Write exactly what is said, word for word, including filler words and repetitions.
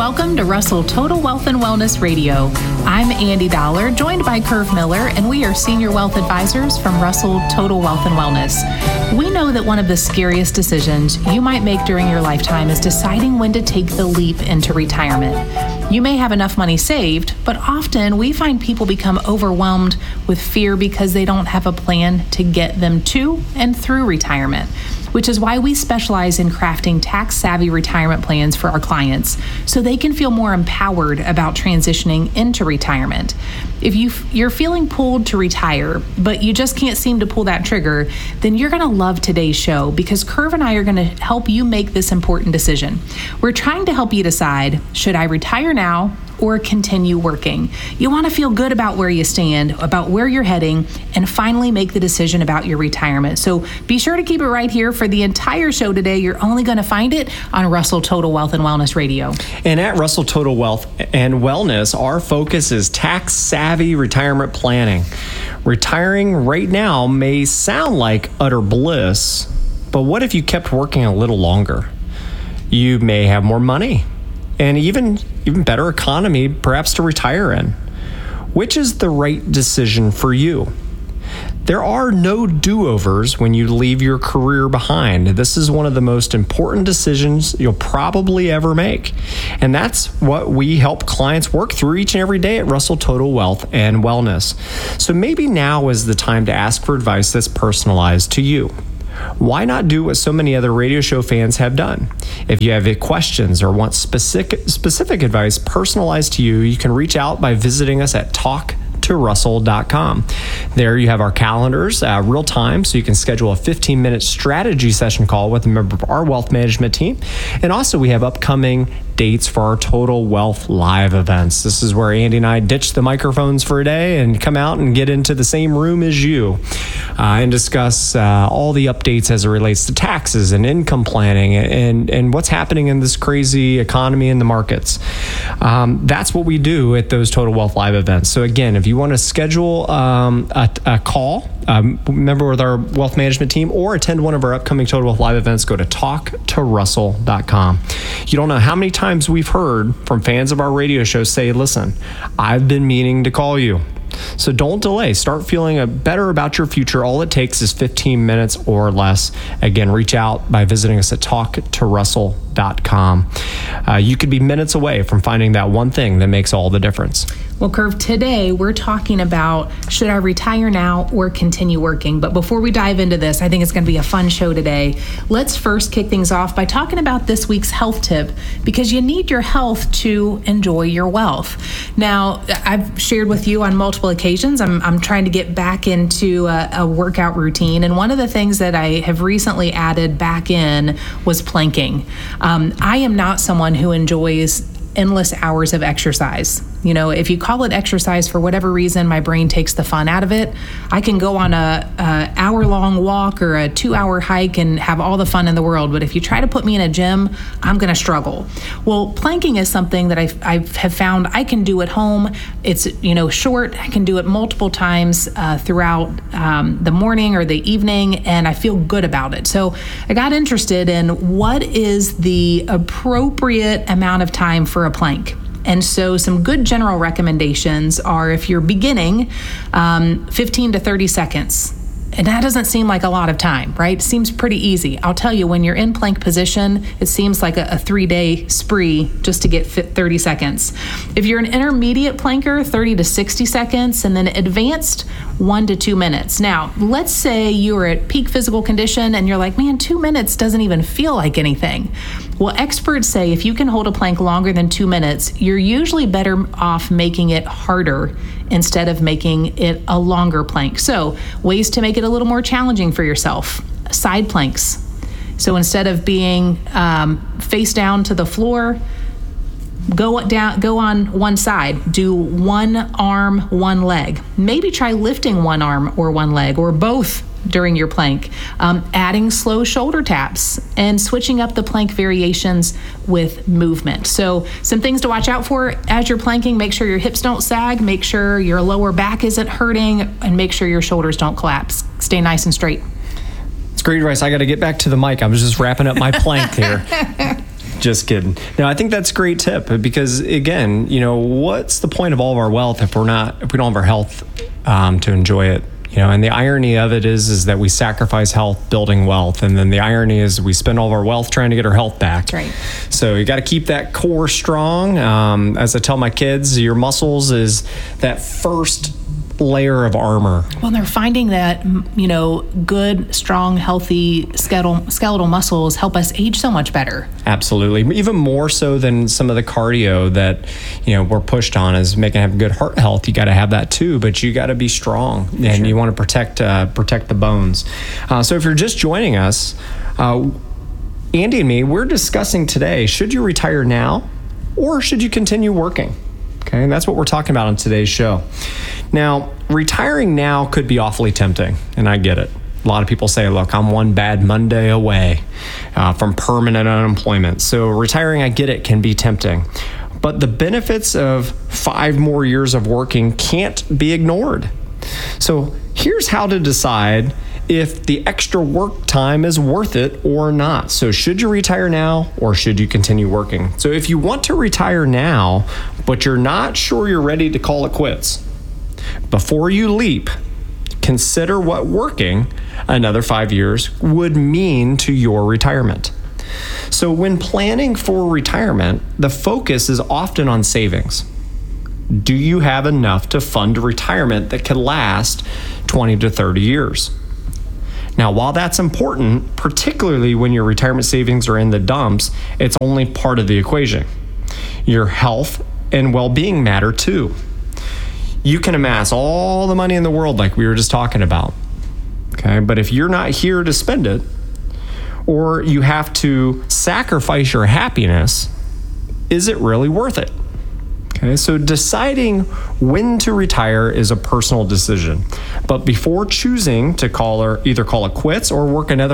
Welcome to Russell Total Wealth and Wellness Radio. I'm Andy Dollar, joined by Curve Miller, and we are Senior Wealth Advisors from Russell Total Wealth and Wellness. We know that one of the scariest decisions you might make during your lifetime is deciding when to take the leap into retirement. You may have enough money saved, but often we find people become overwhelmed with fear because they don't have a plan to get them to and through retirement, which is why we specialize in crafting tax-savvy retirement plans for our clients so they can feel more empowered about transitioning into retirement. If you, you're feeling pulled to retire, but you just can't seem to pull that trigger, then you're going to love today's show because Curve and I are going to help you make this important decision. We're trying to help you decide, should I retire now or continue working? You want to feel good about where you stand, about where you're heading, and finally make the decision about your retirement. So be sure to keep it right here for the entire show today. You're only going to find it on Russell Total Wealth and Wellness Radio. And at Russell Total Wealth and Wellness, our focus is tax-savvy retirement planning. Retiring right now may sound like utter bliss, but what if you kept working a little longer? You may have more money and even even better economy perhaps to retire in. Which is the right decision for you? There are no do-overs when you leave your career behind. This is one of the most important decisions you'll probably ever make. And that's what we help clients work through each and every day at Russell Total Wealth and Wellness. So maybe now is the time to ask for advice that's personalized to you. Why not do what so many other radio show fans have done? If you have questions or want specific specific advice personalized to you, you can reach out by visiting us at talk to russell dot com. There you have our calendars, uh, real time, so you can schedule a fifteen minute strategy session call with a member of our wealth management team. And also we have upcoming dates for our Total Wealth Live events. This is where Andy and I ditch the microphones for a day and come out and get into the same room as you uh, and discuss uh, all the updates as it relates to taxes and income planning and, and what's happening in this crazy economy in the markets. Um, that's what we do at those Total Wealth Live events. So again, if you want to schedule um, a, a call, um, member with our wealth management team, or attend one of our upcoming Total Wealth Live events, go to talk to russell dot com. You don't know how many times we've heard from fans of our radio show say, listen, I've been meaning to call you. So don't delay. Start feeling better about your future. All it takes is fifteen minutes or less. Again, reach out by visiting us at talk to russell dot com. Uh, you could be minutes away from finding that one thing that makes all the difference. Well, Curve, today we're talking about should I retire now or continue working? But before we dive into this, I think it's going to be a fun show today. Let's first kick things off by talking about this week's health tip, because you need your health to enjoy your wealth. Now, I've shared with you on multiple occasions, I'm, I'm trying to get back into a, a workout routine. And one of the things that I have recently added back in was planking. Um, I am not someone who enjoys endless hours of exercise. You know, if you call it exercise for whatever reason, my brain takes the fun out of it. I can go on a, a hour long walk or a two hour hike and have all the fun in the world. But if you try to put me in a gym, I'm going to struggle. Well, planking is something that I've, I have found I can do at home. It's, you know, short. I can do it multiple times uh, throughout um, the morning or the evening, and I feel good about it. So I got interested in what is the appropriate amount of time for a plank. And so some good general recommendations are, if you're beginning, um, fifteen to thirty seconds. And that doesn't seem like a lot of time, right? It seems pretty easy. I'll tell you, when you're in plank position, it seems like a, a three-day spree just to get fit thirty seconds. If you're an intermediate planker, thirty to sixty seconds, and then advanced, one to two minutes. Now, let's say you're at peak physical condition and you're like, man, two minutes doesn't even feel like anything. Well, experts say if you can hold a plank longer than two minutes, you're usually better off making it harder instead of making it a longer plank. So, ways to make it a little more challenging for yourself. Side planks. So instead of being um, face down to the floor, go down, go on one side. Do one arm, one leg. Maybe try lifting one arm or one leg, or both during your plank. Um, adding slow shoulder taps and switching up the plank variations with movement. So some things to watch out for as you're planking. Make sure your hips don't sag. Make sure your lower back isn't hurting, and make sure your shoulders don't collapse. Stay nice and straight. It's great advice. I got to get back to the mic. I was just wrapping up my plank here. Just kidding. No, I think that's a great tip because, again, you know, what's the point of all of our wealth if we're not, if we don't have our health um, to enjoy it? You know, and the irony of it is, is that we sacrifice health building wealth. And then the irony is we spend all of our wealth trying to get our health back. Right. So you got to keep that core strong. Um, as I tell my kids, your muscles is that first layer of armor. Well, they're finding that, you know, good, strong, healthy skeletal, skeletal muscles help us age so much better. Absolutely. Even more so than some of the cardio that, you know, we're pushed on is making have good heart health. You got to have that too, but you got to be strong and sure. you want to protect, uh, protect the bones. Uh, so if you're just joining us, uh, Andy and me, we're discussing today, should you retire now or should you continue working? Okay, and that's what we're talking about on today's show. Now, retiring now could be awfully tempting, and I get it. A lot of people say, look, I'm one bad Monday away uh, from permanent unemployment. So retiring, I get it, can be tempting. But the benefits of five more years of working can't be ignored. So here's how to decide if the extra work time is worth it or not. So should you retire now or should you continue working? So if you want to retire now, but you're not sure you're ready to call it quits, before you leap, consider what working another five years would mean to your retirement. So when planning for retirement, the focus is often on savings. Do you have enough to fund a retirement that could last twenty to thirty years? Now, while that's important, particularly when your retirement savings are in the dumps, it's only part of the equation. Your health and well-being matter too. You can amass all the money in the world like we were just talking about, okay? But if you're not here to spend it, or you have to sacrifice your happiness, is it really worth it? Okay, so deciding when to retire is a personal decision. But before choosing to call or either call it quits or work another